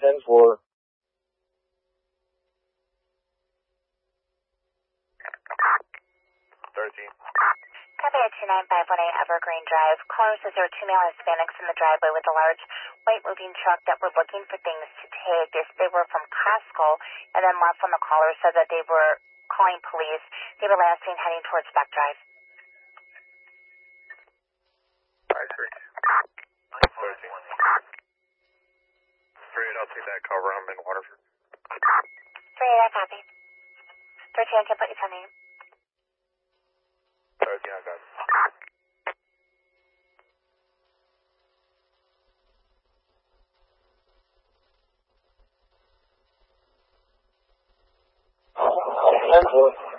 10-4. Copy at 29518 Evergreen Drive. Caller says there are 2 male Hispanics in the driveway with a large white moving truck that were looking for things to take. They were from Costco, and then left when the caller said that they were calling police. They were last seen heading towards Beck Drive. 13. Straight, I'll take that cover. I'm in Waterford. 3, I copy. 13, I can put you on name. 13, I got it. Ten-4.